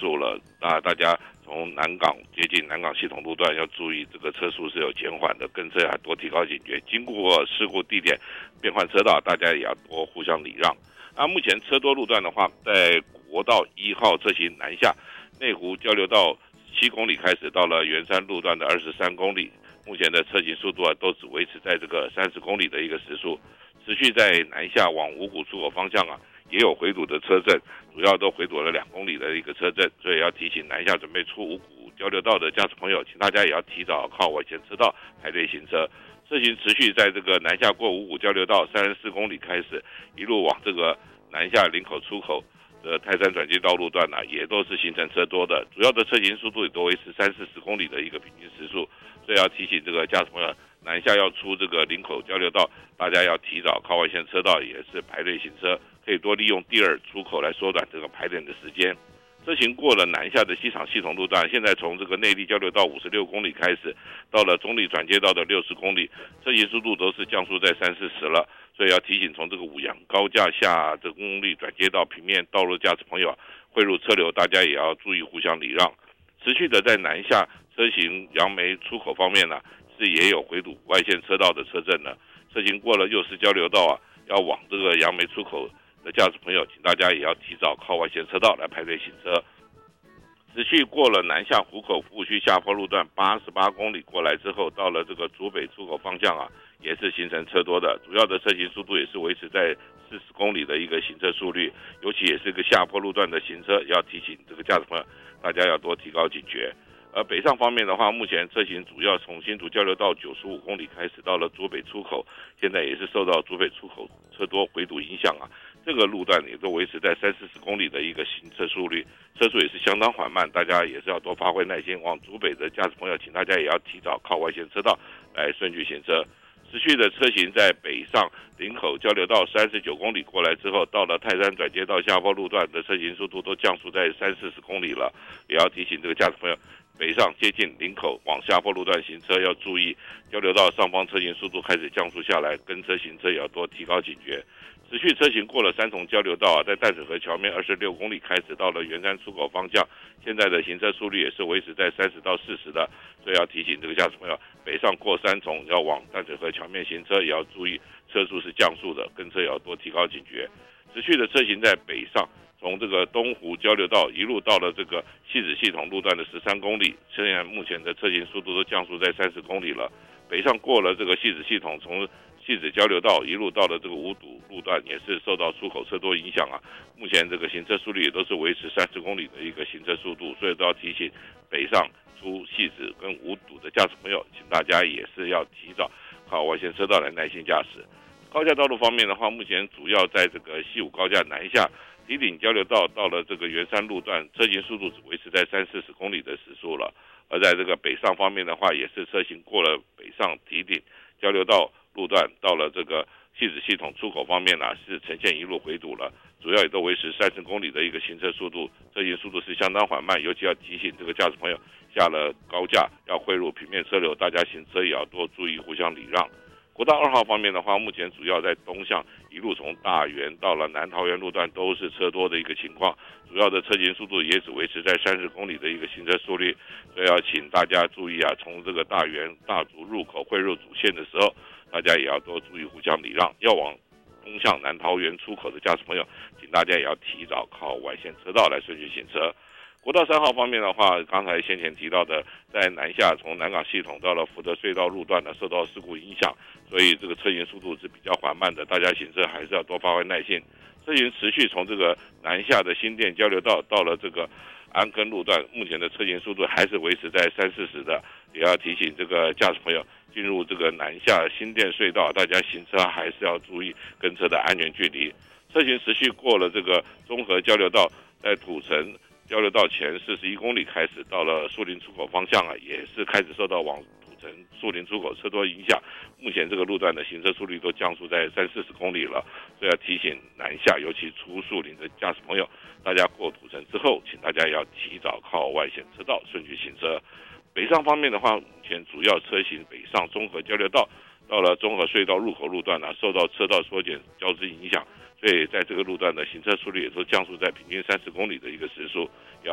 速了。那大家从南港接近南港系统路段要注意，这个车速是有减缓的，跟车还多提高警觉。经过事故地点变换车道，大家也要多互相礼让。那目前车多路段的话，在国道1号车行南下内湖交流道7公里开始，到了圆山路段的23公里，目前的车行速度都只维持在这个30公里的一个时速。持续在南下往五股出口方向也有回堵的车阵，主要都回堵了2公里的一个车阵，所以要提醒南下准备出五股交流道的驾驶朋友，请大家也要提早靠外线车道排队行车。车行持续在这个南下过五股交流道34公里开始，一路往这个南下林口出口的泰山转接道路段也都是形成车多的，主要的车行速度也都维持30-40公里的一个平均时速，所以要提醒这个驾驶朋友，南下要出这个林口交流道，大家要提早靠外线车道，也是排队行车，可以多利用第2出口来缩短这个排队的时间。车行过了南下的西厂系统路段，现在从这个内坜交流道56公里开始，到了中坜转接道的60公里，车行速度都是降速在30-40了，所以要提醒从这个五杨高架下这公路转接道平面道路驾驶朋友汇入车流，大家也要注意互相礼让。持续的在南下车行杨梅出口方面是也有回堵外线车道的车阵呢。车行过了右市交流道要往这个杨梅出口的驾驶朋友，请大家也要提早靠外线车道来排队行车。持续过了南下湖口服务区下坡路段88公里过来之后，到了这个竹北出口方向也是形成车多的，主要的车行速度也是维持在40公里的一个行车速率，尤其也是一个下坡路段的行车，要提醒这个驾驶朋友，大家要多提高警觉。而北上方面的话，目前车行主要从新竹交流道95公里开始，到了竹北出口，现在也是受到竹北出口车多回堵影响这个路段也都维持在30-40公里的一个行车速率，车速也是相当缓慢，大家也是要多发挥耐心。往竹北的驾驶朋友，请大家也要提早靠外线车道来顺序行车。持续的车行在北上林口交流道39公里过来之后，到了泰山转接道下坡路段的车行速度都降速在30-40公里了，也要提醒这个驾驶朋友，北上接近林口往下坡路段行车要注意，交流道上方车行速度开始降速下来，跟车行车也要多提高警觉。持续车行过了三重交流道在淡水河桥面26公里开始，到了圆山出口方向，现在的行车速率也是维持在30-40的，所以要提醒这个驾驶朋友，北上过三重要往淡水河桥面行车也要注意，车速是降速的，跟车也要多提高警觉。持续的车行在北上，从这个东湖交流道一路到了这个汐止系统路段的13公里，现在目前的车行速度都降速在30公里了。北上过了这个汐止系统，从汐止交流道一路到了这个五堵路段，也是受到出口车多影响目前这个行车速率也都是维持30公里的一个行车速度，所以都要提醒北上出汐止跟五堵的驾驶朋友，请大家也是要提早靠外线车道来耐心驾驶。高架道路方面的话，目前主要在这个西武高架南下堤顶交流道到了这个圆山路段，车行速度只维持在30-40公里的时速了。而在这个北上方面的话，也是车行过了北上堤顶交流道路段，到了这个汐止系统出口方面是呈现一路回堵了，主要也都维持30公里的一个行车速度，车行速度是相当缓慢，尤其要提醒这个驾驶朋友，下了高架要汇入平面车流，大家行车也要多注意互相礼让。国道2号方面的话，目前主要在东向一路从大园到了南桃园路段都是车多的一个情况，主要的车行速度也只维持在30公里的一个行车速率，所以要请大家注意从这个大园大竹入口汇入主线的时候，大家也要多注意互相礼让。要往东向南桃园出口的驾驶朋友，请大家也要提早靠外线车道来顺序行车。国道3号方面的话，刚才先前提到的，在南下从南港系统到了福德隧道路段受到事故影响，所以这个车行速度是比较缓慢的，大家行车还是要多发挥耐性。车行持续从这个南下的新店交流道到了这个安坑路段，目前的车行速度还是维持在30-40的，也要提醒这个驾驶朋友，进入这个南下新店隧道，大家行车还是要注意跟车的安全距离。车行持续过了这个中和交流道，在土城交流道前41公里开始，到了树林出口方向也是开始受到往土城树林出口车多影响，目前这个路段的行车速率都降速在30-40公里了，所以要提醒南下尤其出树林的驾驶朋友，大家过土城之后，请大家要提早靠外线车道顺序行车。北上方面的话，目前主要车行北上中和交流道到了中和隧道入口路段受到车道缩减交织影响，所以在这个路段的行车速率也都降速在平均30公里的一个时速，